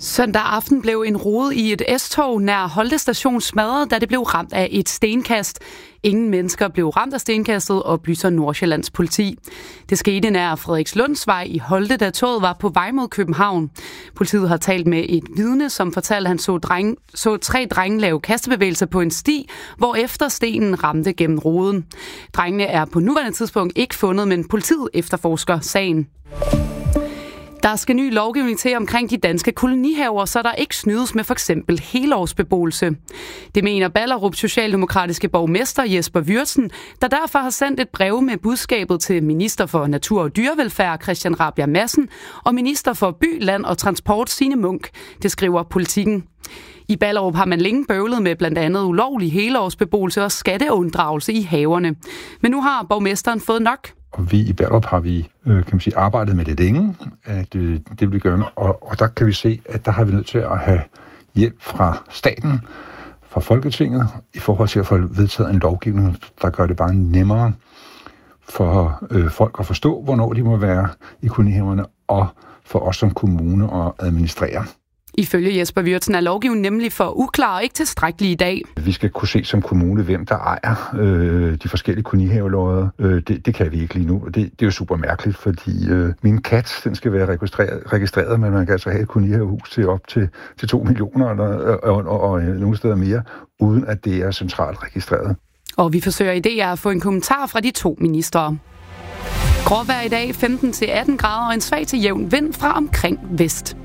Søndag aften blev en rode i et S-tog nær Holte station smadret, da det blev ramt af et stenkast. Ingen mennesker blev ramt af stenkastet, oplyser Nordsjællands politi. Det skete nær Frederikslundsvej i Holte, da toget var på vej mod København. Politiet har talt med et vidne, som fortalte, at han så 3 drenge lave kastebevægelser på en sti, hvorefter stenen ramte gennem roden. Drengene er på nuværende tidspunkt ikke fundet, men politiet efterforsker sagen. Der skal ny lovgivning til omkring de danske kolonihaver, så der ikke snydes med f.eks. helårsbeboelse. Det mener Ballerup socialdemokratiske borgmester Jesper Würtzen, der derfor har sendt et brev med budskabet til minister for natur og dyrevelfærd Christian Rabjerg Madsen og minister for by, land og transport Signe Munk. Det skriver Politikken. I Ballerup har man længe bøvlet med blandt andet ulovlig helårsbeboelse og skatteunddragelse i haverne. Men nu har borgmesteren fået nok. Og vi i Ballerup har vi arbejdet med det længe, at det vil gøre, og der kan vi se, at der har vi nødt til at have hjælp fra staten, fra Folketinget, i forhold til at få vedtaget en lovgivning, der gør det bare nemmere for folk at forstå, hvornår de må være i kolonihaverne, og for os som kommune at administrere. Ifølge Jesper Würtzen er lovgivningen nemlig for uklar og ikke tilstrækkelig i dag. Vi skal kunne se som kommune, hvem der ejer de forskellige kolonihavelodder. Det kan vi ikke lige nu, og det er jo super mærkeligt, fordi min kat, den skal være registreret, men man kan altså have et kolonihavehus til op til 2 millioner og nogle steder mere, uden at det er centralt registreret. Og vi forsøger i DR at få en kommentar fra de 2 ministre. Gråvejr i dag 15-18 grader og en svag til jævn vind fra omkring vest.